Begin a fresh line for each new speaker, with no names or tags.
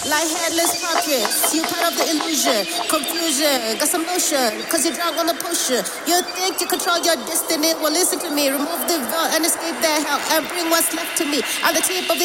Like headless puppets, you part of the illusion, confusion, got some notion, cause you're drunk on the potion. You think you control your destiny, well listen to me, remove the veil and escape that hell, and bring what's left to me. On the tip of the